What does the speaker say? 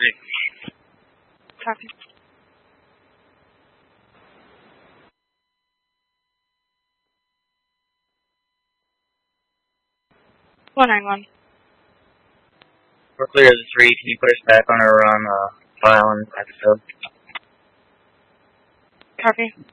Copy. 191. We're clear of the 3. Can you put us back on our file and episode? Copy.